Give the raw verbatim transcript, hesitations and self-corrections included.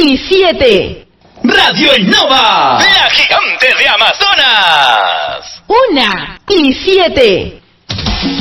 y siete. Radio Innova, la gigante de Amazonas. Una y siete.